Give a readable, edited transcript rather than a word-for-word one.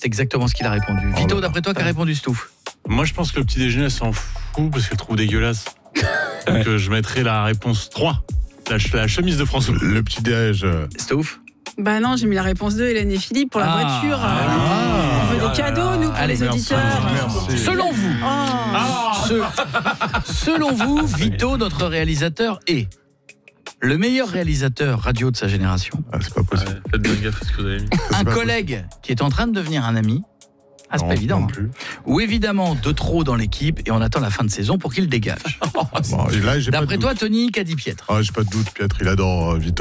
C'est exactement ce qu'il a répondu. Vito, d'après toi, qu'a répondu Stouff? Moi, je pense que le petit déjeuner s'en fout parce qu'elle trouve dégueulasse. Donc, je mettrai la réponse 3. La chemise de François. Le petit déj. Stouff? Bah non, j'ai mis la réponse 2, Hélène et Philippe, pour la voiture. On veut des cadeaux, nous, pour les auditeurs. Merci. Selon vous, selon vous, Vito, notre réalisateur, est le meilleur réalisateur radio de sa génération. Ah, c'est pas possible. Faites bien gaffe à ce que vous avez mis. Un collègue qui est en train de devenir un ami. Ah, c'est pas évident. Non hein. plus. Ou évidemment de trop dans l'équipe et on attend la fin de saison pour qu'il dégage. Bon, et là, j'ai pas de D'après doute. toi, Tony, qu'a dit Pietre? Ah, j'ai pas de doute, Pietre, il adore Vito.